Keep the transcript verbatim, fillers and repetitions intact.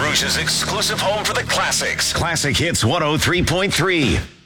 Rouge's exclusive home for the classics. Classic Hits one oh three point three.